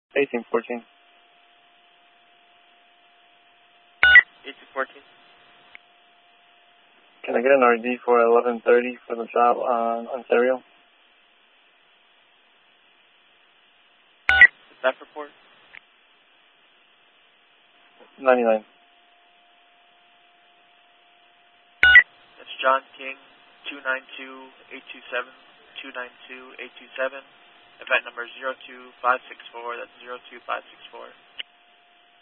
1814. 1814. Can I get an RD for 1130 for the job on Ontario? Staff report? 99. That's John King, 292-827, 292-827. Event number 02564, that's 02564.